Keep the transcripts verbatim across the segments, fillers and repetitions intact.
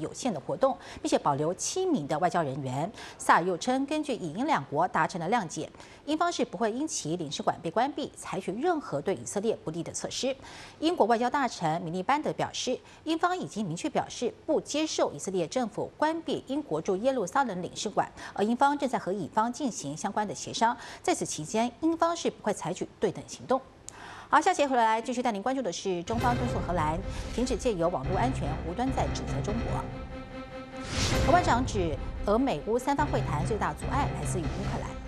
有限的活动，并且保留七名的外交人员。萨尔又称，根据以英两国达成的谅解，英方是不会因其领事馆被关闭采取任何对以色列不利的措施。英国外交大臣米利班德表示，英方已经明确表示不接受以色列政府关闭英国驻耶路撒冷领事馆，而英方正在和以方进行相关的协商。在此期间，英方是不会采取对等行动。好，下节回来继续带您关注的是，中方敦促荷兰停止借由网络安全无端在指责中国。荷官长指，俄美乌三方会谈最大阻碍来自于乌克兰。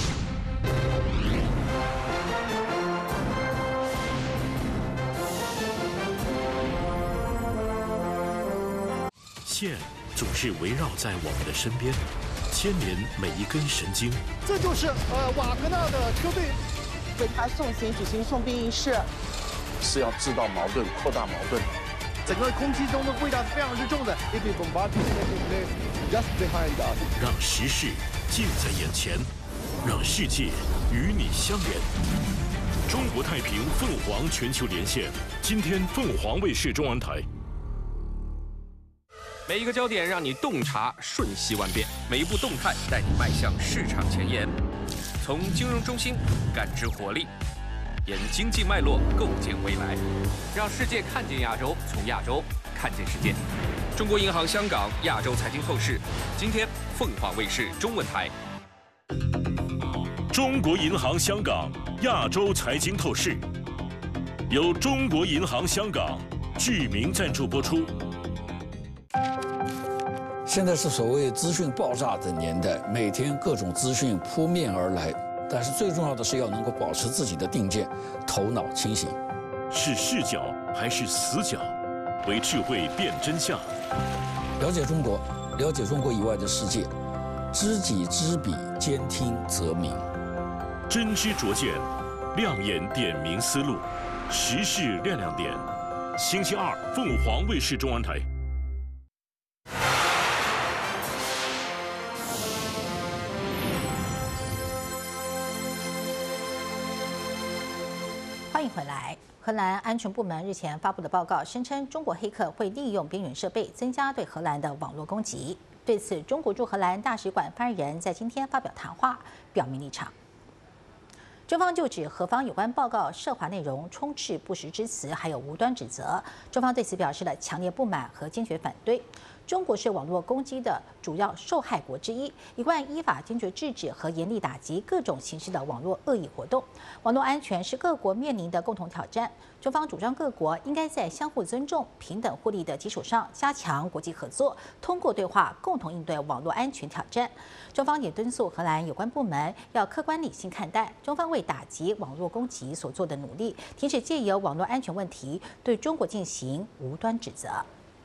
线总是围绕在我们的身边，牵连每一根神经。 这就是呃瓦格纳的车队。 为他送行举行送殡仪式， 是要制造矛盾、扩大矛盾。 整个空气中的味道是非常之重的。 让时事近在眼前，让世界与你相连。中国太平凤凰全球连线，今天凤凰卫视中文台。 每一个焦点让你洞察瞬息万变，每一步动态带你迈向市场前沿。从金融中心感知活力，沿经济脉络构建未来，让世界看见亚洲，从亚洲看见世界。中国银行香港亚洲财经透视，今天凤凰卫视中文台。 中国银行香港亚洲财经透视，由中国银行香港具名赞助播出。 现在是所谓资讯爆炸的年代，每天各种资讯扑面而来，但是最重要的是要能够保持自己的定见，头脑清醒。 是视角还是死角？为智慧辨真相。 了解中国，了解中国以外的世界，知己知彼，兼听则明。 真知灼见，亮眼点明思路，时事亮亮点。星期二，凤凰卫视中文台。 欢迎回来。荷兰安全部门日前发布的报告声称，中国黑客会利用边缘设备增加对荷兰的网络攻击。对此，中国驻荷兰大使馆发言人在今天发表谈话，表明立场。中方就指荷方有关报告涉华内容充斥不实之词，还有无端指责。中方对此表示了强烈不满和坚决反对。中国是网络攻击的主要受害国之一，一贯依法坚决制止和严厉打击各种形式的网络恶意活动。网络安全是各国面临的共同挑战。中方主张各国应该在相互尊重、平等互利的基础上，加强国际合作，通过对话共同应对网络安全挑战。中方也敦促荷兰有关部门要客观理性看待中方为打击网络攻击所做的努力，停止借由网络安全问题对中国进行无端指责。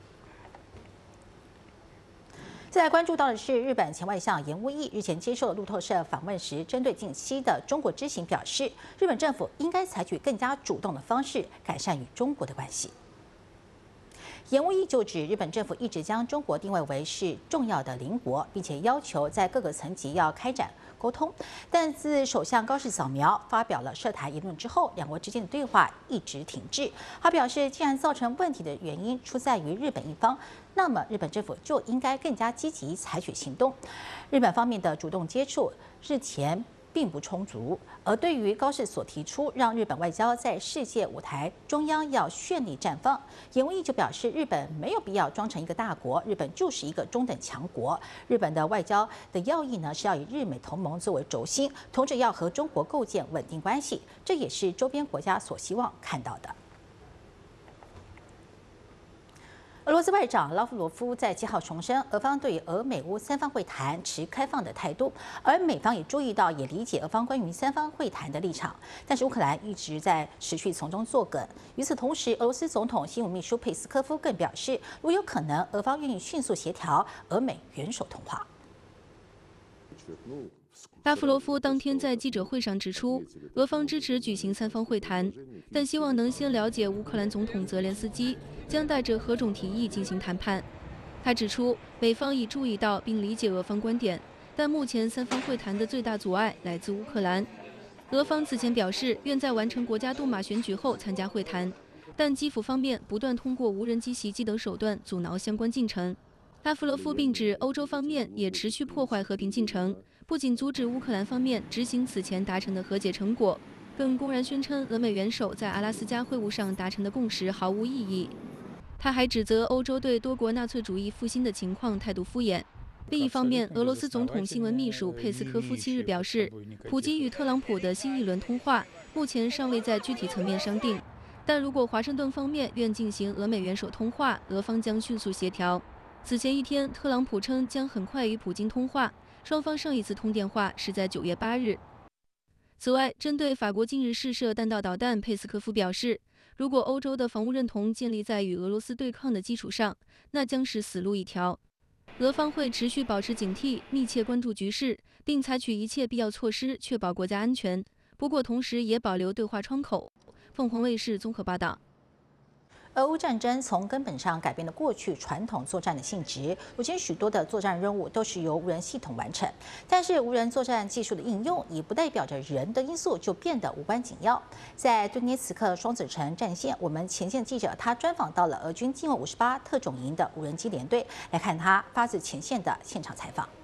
再来关注到的是，日本前外相岩屋义日前接受了路透社访问时，针对近期的中国之行表示，日本政府应该采取更加主动的方式改善与中国的关系。岩屋义就指，日本政府一直将中国定位为是重要的邻国，并且要求在各个层级要开展沟通。但自首相高市早苗发表了涉台言论之后，两国之间的对话一直停滞。他表示，既然造成问题的原因出在于日本一方，那么日本政府就应该更加积极采取行动。日本方面的主动接触日前并不充足，而对于高市所提出让日本外交在世界舞台中央要绚丽绽放，岩屋义就表示，日本没有必要装成一个大国，日本就是一个中等强国。日本的外交的要义呢，是要以日美同盟作为轴心，同时要和中国构建稳定关系，这也是周边国家所希望看到的。俄罗斯外长拉夫罗夫在七号重申，俄方对俄美乌三方会谈持开放的态度，而美方也注意到，也理解俄方关于三方会谈的立场。但是乌克兰一直在持续从中作梗。与此同时，俄罗斯总统新闻秘书佩斯科夫更表示，如果有可能，俄方愿意迅速协调俄美元首通话。 拉夫罗夫当天在记者会上指出，俄方支持举行三方会谈，但希望能先了解乌克兰总统泽连斯基将带着何种提议进行谈判。他指出，美方已注意到并理解俄方观点，但目前三方会谈的最大阻碍来自乌克兰。俄方此前表示愿在完成国家杜马选举后参加会谈，但基辅方面不断通过无人机袭击等手段阻挠相关进程。 拉夫罗夫并指，欧洲方面也持续破坏和平进程，不仅阻止乌克兰方面执行此前达成的和解成果，更公然宣称俄美元首在阿拉斯加会晤上达成的共识毫无意义。他还指责欧洲对多国纳粹主义复兴的情况态度敷衍。另一方面，俄罗斯总统新闻秘书佩斯科夫七日表示，普京与特朗普的新一轮通话目前尚未在具体层面商定，但如果华盛顿方面愿进行俄美元首通话，俄方将迅速协调。此前一天，特朗普称将很快与普京通话，双方上一次通电话是在九月八日。此外，针对法国近日试射弹道导弹，佩斯科夫表示，如果欧洲的防务认同建立在与俄罗斯对抗的基础上，那将是死路一条。俄方会持续保持警惕，密切关注局势，并采取一切必要措施，确保国家安全。不过，同时也保留对话窗口。凤凰卫视综合报道。 俄乌战争从根本上改变了过去传统作战的性质，如今许多的作战任务都是由无人系统完成。但是无人作战技术的应用，也不代表着人的因素就变得无关紧要。在顿涅茨克双子城战线，我们前线记者他专访到了俄军近卫五十八特种营的无人机联队，来看他发自前线的现场采访。